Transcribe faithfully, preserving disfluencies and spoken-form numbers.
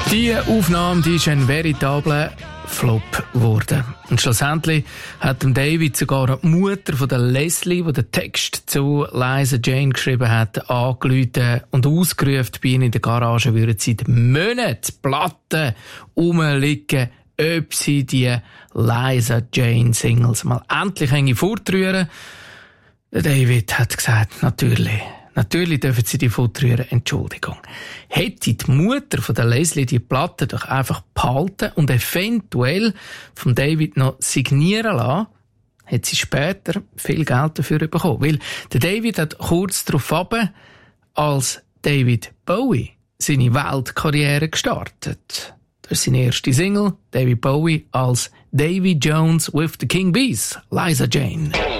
Diese Aufnahme die ist ein veritabler Flop geworden. Und schlussendlich hat dem David sogar die Mutter von der Leslie, die den Text zu Liza Jane geschrieben hat, angerufen und ausgerufen, bei ihnen in der Garage würden seit Monaten Platten rumliegen, ob sie die Liza Jane Singles mal endlich fortrühren. Der David hat gesagt, natürlich. Natürlich dürfen sie die fortrühren, Entschuldigung. Hätte die Mutter von der Leslie die Platte doch einfach behalten und eventuell vom David noch signieren lassen, hätte sie später viel Geld dafür bekommen. Weil der David hat kurz darauf ab, als David Bowie seine Weltkarriere gestartet. Das ist seine erste Single, David Bowie als Davy Jones with the King Bees, Liza Jane.